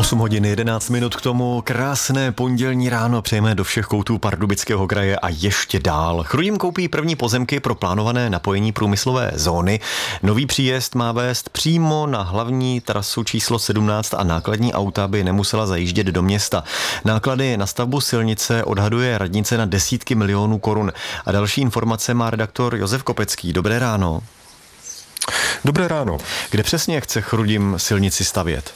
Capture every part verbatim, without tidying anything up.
osm hodin jedenáct minut k tomu. Krásné pondělní ráno přejeme do všech koutů Pardubického kraje a ještě dál. Chrudim koupí první pozemky pro plánované napojení průmyslové zóny. Nový příjezd má vést přímo na hlavní trasu číslo sedmnáct a nákladní auta by nemusela zajíždět do města. Náklady na stavbu silnice odhaduje radnice na desítky milionů korun. A další informace má redaktor Josef Kopecký. Dobré ráno. Dobré ráno. Kde přesně chce Chrudim silnici stavět?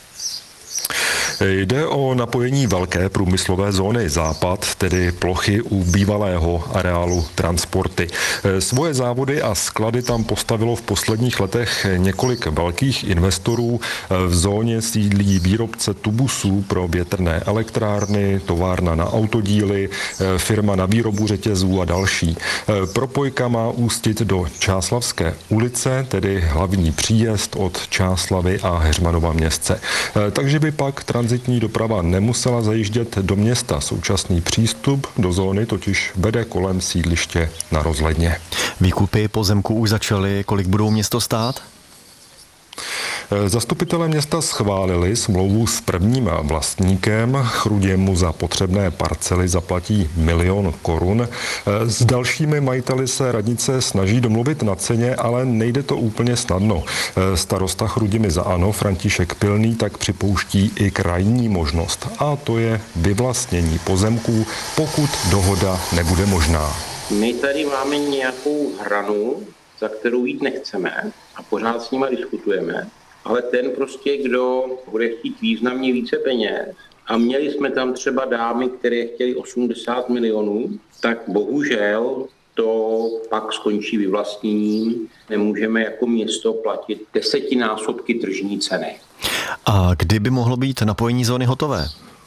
Jde o napojení velké průmyslové zóny Západ, tedy plochy u bývalého areálu Transporty. Svoje závody a sklady tam postavilo v posledních letech několik velkých investorů. V zóně sídlí výrobce tubusů pro větrné elektrárny, továrna na autodíly, firma na výrobu řetězů a další. Propojka má ústit do Čáslavské ulice, tedy hlavní příjezd od Čáslavy a Heřmanova Městce. Takže by pak tranzitní doprava nemusela zajíždět do města. Současný přístup do zóny totiž vede kolem sídliště na Rozhledně. Výkupy pozemků už začaly. Kolik budou město stát? Zastupitelé města schválili smlouvu s prvním vlastníkem. Chrudim mu za potřebné parcely zaplatí milion korun. S dalšími majiteli se radnice snaží domluvit na ceně, ale nejde to úplně snadno. Starosta Chrudimi za ANO František Pilný tak připouští i krajní možnost. A to je vyvlastnění pozemků, pokud dohoda nebude možná. My tady máme nějakou hranu, za kterou jít nechceme a pořád s nima diskutujeme. Ale ten prostě, kdo bude chtít významně více peněz, a měli jsme tam třeba dámy, které chtěli osmdesát milionů, tak bohužel to pak skončí vyvlastněním. Nemůžeme jako město platit desetinásobky tržní ceny. A kdy by mohlo být napojení zóny hotové?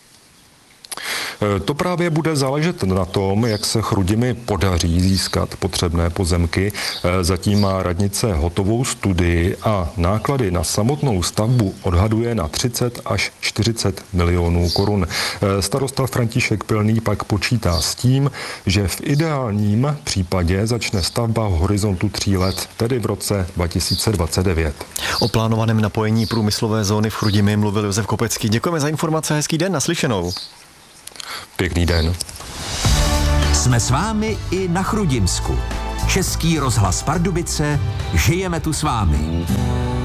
To právě bude záležet na tom, jak se Chrudimi podaří získat potřebné pozemky. Zatím má radnice hotovou studii a náklady na samotnou stavbu odhaduje na třicet až čtyřicet milionů korun. Starosta František Pilný pak počítá s tím, že v ideálním případě začne stavba v horizontu tří let, tedy v roce dva tisíce dvacet devět. O plánovaném napojení průmyslové zóny v Chrudimi mluvil Josef Kopecký. Děkujeme za informace, hezký den, naslyšenou. Pěkný den. Jsme s vámi i na Chrudimsku. Český rozhlas Pardubice, žijeme tu s vámi.